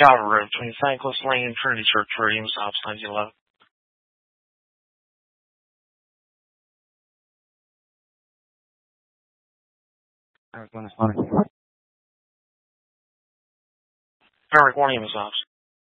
Gallery Road between St. Nicholas Lane and Trinity Church, Reading, South 1911. Eric, when it's funny. Eric, warning, Miss Ops.